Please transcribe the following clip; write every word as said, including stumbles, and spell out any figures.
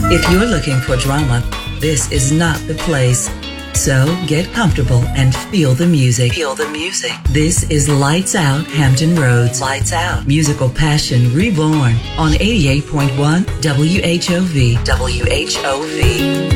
If you're looking for drama, this is not the place. So get comfortable and feel the music. Feel the music. This is Lights Out Hampton Roads. Lights Out. Musical passion reborn on eighty-eight point one W H O V. W H O V.